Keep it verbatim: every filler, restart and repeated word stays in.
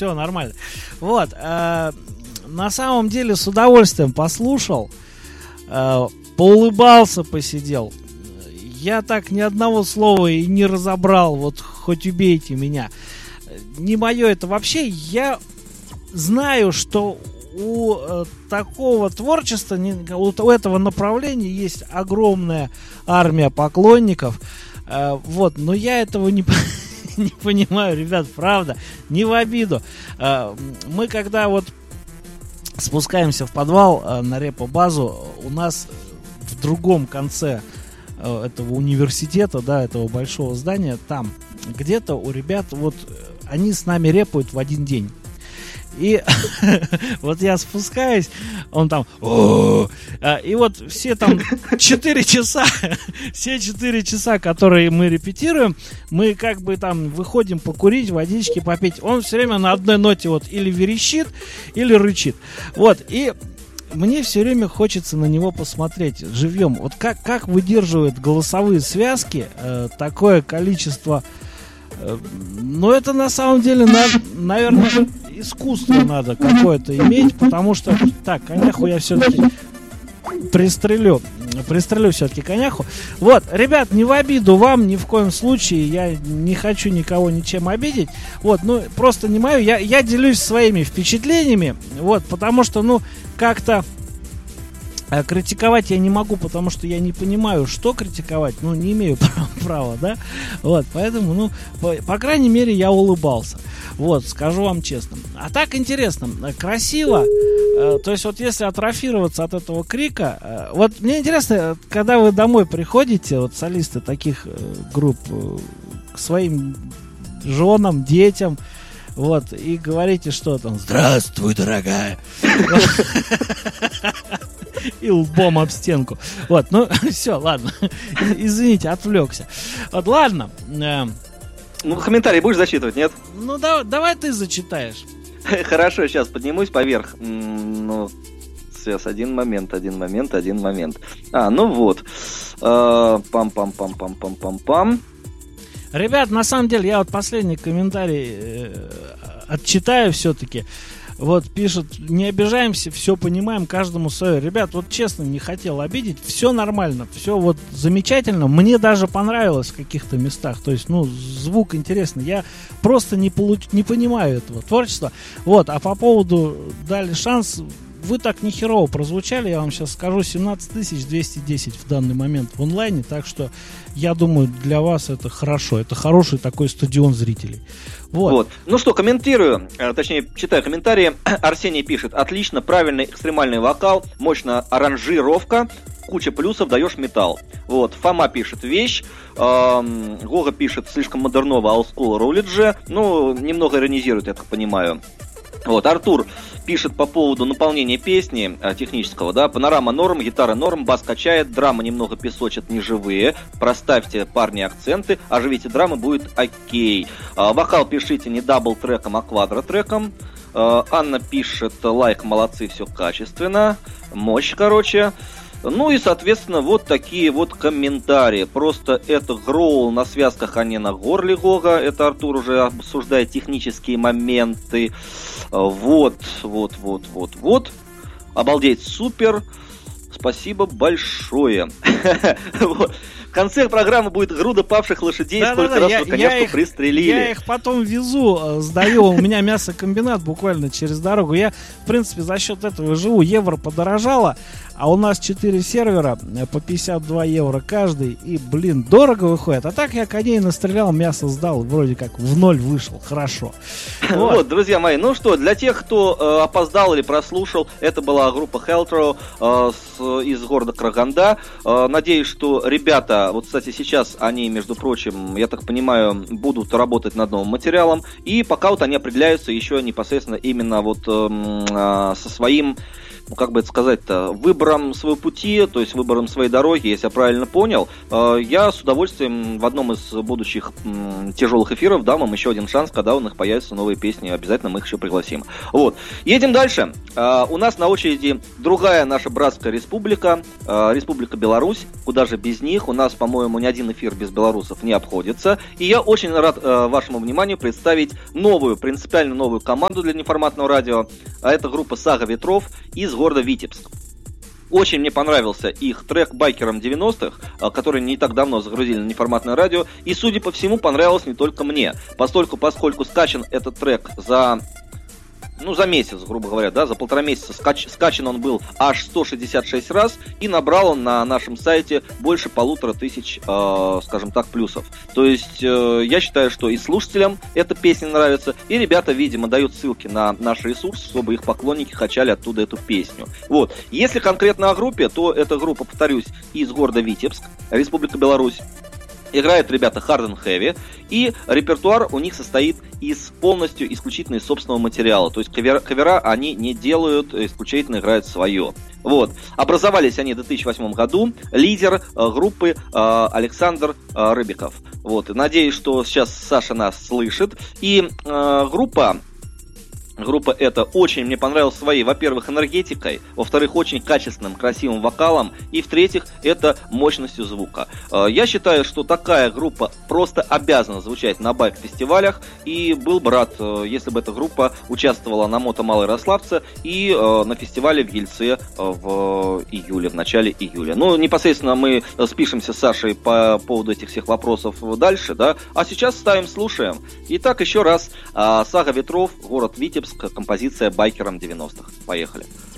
все нормально. Вот, э, на самом деле с удовольствием послушал, э, поулыбался, посидел. Я так ни одного слова и не разобрал, вот хоть убейте меня. Не мое это вообще. Я знаю, что у э, такого творчества, не, у, у этого направления есть огромная армия поклонников. Э, вот, но я этого не, не понимаю, ребят, правда, не в обиду. Э, мы когда вот спускаемся в подвал э, на репо-базу, у нас в другом конце э, этого университета, да, этого большого здания, там где-то у ребят, вот они с нами репают в один день. И вот я спускаюсь, он там, и вот все там четыре часа, все четыре часа, которые мы репетируем, мы как бы там выходим покурить, водички попить. Он все время на одной ноте вот или верещит, или рычит. Вот, и мне все время хочется на него посмотреть живьем. Вот как, как выдерживают голосовые связки э, такое количество. Э, ну, это на самом деле, на, наверное, искусство надо какое-то иметь, потому что... Так, коняху я все-таки пристрелю. Пристрелю все-таки коняху. Вот, ребят, не в обиду вам, ни в коем случае. Я не хочу никого ничем обидеть. Вот, ну, просто не мою. Я, я делюсь своими впечатлениями. Вот, потому что, ну, как-то а, критиковать я не могу, потому что я не понимаю, что критиковать. Ну, не имею права, права, да? Вот, поэтому, ну, по, по крайней мере, я улыбался. Вот, скажу вам честно. А так интересно, красиво. Э, то есть, вот если атрофироваться от этого крика... Э, вот мне интересно, когда вы домой приходите, вот солисты таких э, групп, э, к своим женам, детям, вот, и говорите, что там: «Здравствуй, дорогая!» И лбом об стенку. Вот, ну, все, ладно. Извините, отвлекся. Вот, ладно. Ну, комментарий будешь зачитывать, нет? Ну, да, давай ты зачитаешь. Хорошо, сейчас поднимусь поверх. Ну, сейчас, один момент, один момент, один момент. А, ну вот. Пам-пам-пам-пам-пам-пам-пам. Ребят, на самом деле, я вот последний комментарий э, отчитаю все-таки. Вот пишут: не обижаемся, все понимаем, каждому свое. Ребят, вот честно, не хотел обидеть. Все нормально, все вот замечательно. Мне даже понравилось в каких-то местах. То есть, ну, звук интересный. Я просто не, получ... не понимаю этого творчества. Вот, а по поводу дали шанс... Вы так нехерово прозвучали, я вам сейчас скажу, семнадцать тысяч двести десять в данный момент в онлайне, так что я думаю, для вас это хорошо, это хороший такой стадион зрителей. Вот. Вот. Ну что, комментирую, точнее, читаю комментарии. Арсений пишет: отлично, правильный экстремальный вокал, мощная аранжировка, куча плюсов, даешь металл. Вот, Фома пишет: вещь. Эм, Гога пишет: слишком модерново, олдскул рулит же. Ну, немного иронизирует, я так понимаю. Вот, Артур пишет по поводу наполнения песни а, технического, да: панорама норм, гитара норм, бас качает, драма немного песочит, неживые, проставьте, парни, акценты, оживите драмы, будет окей. А, вокал пишите не дабл треком, а квадротреком. А, Анна пишет: лайк, молодцы, все качественно, мощь, короче. Ну и, соответственно, вот такие вот комментарии. Просто это гроул на связках, а не на горле Гога. Это Артур уже обсуждает технические моменты. Вот, вот, вот, вот, вот. Обалдеть, супер. Спасибо большое. В конце программы будет груда павших лошадей, да, сколько да, да, раз вы, конечно, пристрелили. Я их потом везу, сдаю. У меня мясокомбинат буквально через дорогу. Я, в принципе, за счет этого живу. Евро подорожало, а у нас четыре сервера по пятьдесят два евро каждый. И, блин, дорого выходит. А так я коней настрелял, мясо сдал. Вроде как в ноль вышел. Хорошо. Вот, вот, друзья мои. Ну что, для тех, кто э, опоздал или прослушал, это была группа Hellthrow э, с, из города Караганда. Э, надеюсь, что ребята, вот, кстати, сейчас они, между прочим, я так понимаю, будут работать над новым материалом. И пока вот они определяются еще непосредственно именно вот э, э, со своим, ну, как бы это сказать-то, выбором выбором своего пути, то есть выбором своей дороги, если я правильно понял, я с удовольствием в одном из будущих тяжелых эфиров дам им еще один шанс, когда у них появятся новые песни, обязательно мы их еще пригласим. Вот. Едем дальше. У нас на очереди другая наша братская республика, Республика Беларусь. Куда же без них? У нас, по-моему, ни один эфир без белорусов не обходится. И я очень рад вашему вниманию представить новую, принципиально новую команду для неформатного радио. А это группа «Сага ветров» из города Витебск. Очень мне понравился их трек «Байкерам девяностых», который не так давно загрузили на неформатное радио. И, судя по всему, понравилось не только мне. Поскольку, поскольку скачан этот трек за... Ну, за месяц, грубо говоря, да, за полтора месяца скач, скачан он был аж сто шестьдесят шесть раз, и набрал он на нашем сайте больше полутора тысяч, э, скажем так, плюсов. То есть, э, я считаю, что и слушателям эта песня нравится, и ребята, видимо, дают ссылки на наш ресурс, чтобы их поклонники качали оттуда эту песню. Вот. Если конкретно о группе, то эта группа, повторюсь, из города Витебск, Республика Беларусь. Играют ребята hard and heavy, и репертуар у них состоит из полностью исключительно из собственного материала. То есть кавера, кавера они не делают, исключительно играют свое. Вот. Образовались они в две тысячи восьмом году. Лидер э, группы э, Александр э, Рыбиков. Вот. И надеюсь, что сейчас Саша нас слышит. И э, группа... Группа эта очень мне понравилась своей, во-первых, энергетикой, во-вторых, очень качественным, красивым вокалом, и в-третьих, это мощностью звука. Я считаю, что такая группа просто обязана звучать на байк-фестивалях, и был бы рад, если бы эта группа участвовала на Мото Малоярославце и на фестивале в Ельце в июле, в начале июля. Ну, непосредственно мы спишемся с Сашей по поводу этих всех вопросов дальше, да, а сейчас ставим, слушаем. Итак, еще раз, «Сага ветров», город Витебск, композиция «Байкерам девяностых». Поехали.